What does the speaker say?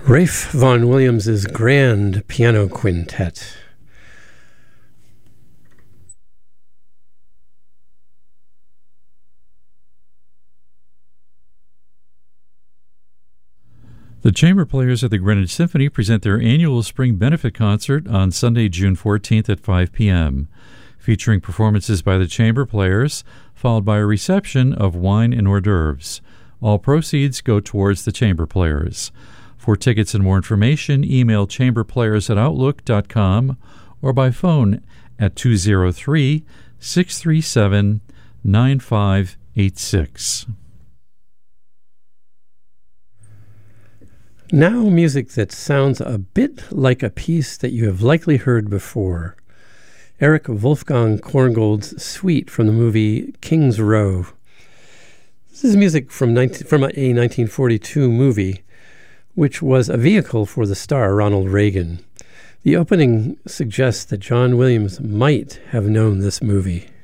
Ralph Vaughan Williams' Grand Piano Quintet. The Chamber Players of the Greenwich Symphony present their annual spring benefit concert on Sunday, June 14th at 5 p.m., featuring performances by the Chamber Players, followed by a reception of wine and hors d'oeuvres. All proceeds go towards the Chamber Players. For tickets and more information, email chamberplayers@outlook.com or by phone at 203-637-9586. Now music that sounds a bit like a piece that you have likely heard before. Eric Wolfgang Korngold's Suite from the movie King's Row. This is music from a 1942 movie, which was a vehicle for the star Ronald Reagan. The opening suggests that John Williams might have known this movie.